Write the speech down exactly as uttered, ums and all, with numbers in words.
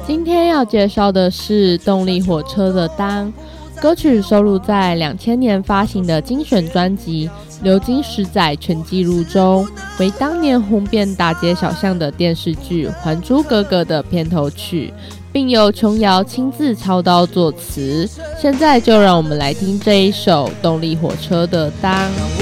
今天要介绍的是动力火车的当，歌曲收录在两千年发行的精选专辑《流金十载全记录》中，为当年红遍大街小巷的电视剧《还珠格格》的片头曲，并由琼瑶亲自操刀作词。现在就让我们来听这一首动力火车的当。